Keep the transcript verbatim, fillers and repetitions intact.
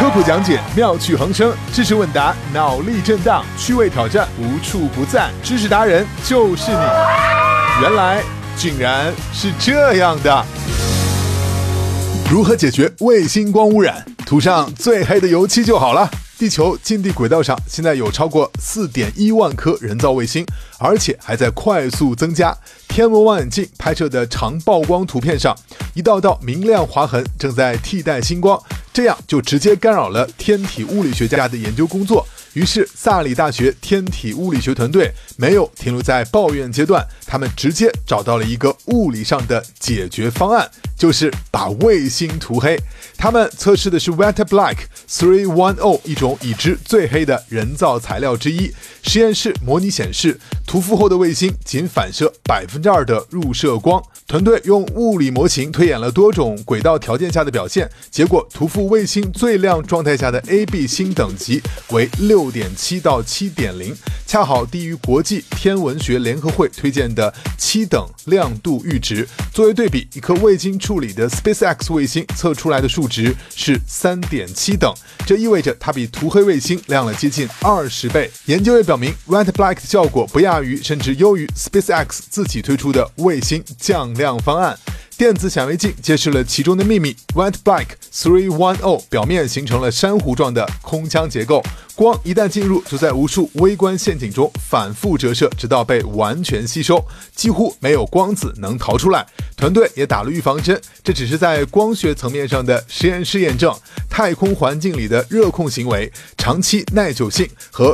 科普讲解，妙趣横生，知识问答，脑力震荡，趣味挑战，无处不在。知识达人就是你。原来竟然是这样的。如何解决卫星光污染？涂上最黑的油漆就好了。地球近地轨道上现在有超过 四点一万颗人造卫星，而且还在快速增加。天文望远镜拍摄的长曝光图片上，一道道明亮划痕正在替代星光，这样就直接干扰了天体物理学家的研究工作。于是萨里大学天体物理学团队没有停留在抱怨阶段，他们直接找到了一个物理上的解决方案，就是把卫星涂黑。他们测试的是 Wet Black 三一零，一种已知最黑的人造材料之一。实验室模拟显示，涂覆后的卫星仅反射 百分之二 的入射光。团队用物理模型推演了多种轨道条件下的表现，结果涂覆卫星最亮状态下的 A B 星等级为 六点七 到 七点零， 恰好低于国际天文学联合会推荐的七等亮度阈值。作为对比，一颗未经处理的 SpaceX 卫星测出来的数值是 三点七 等，这意味着它比涂黑卫星亮了接近二十倍。研究也表明 Wet Black 的效果不亚于甚至优于 SpaceX 自己推出的卫星降亮方案。电子显微镜揭示了其中的秘密。 Wet Black 三一零表面形成了珊瑚状的空腔结构，光一旦进入，就在无数微观陷阱中反复折射，直到被完全吸收，几乎没有光子能逃出来。团队也打了预防针，这只是在光学层面上的实验室验证，太空环境里的热控行为、长期耐久性和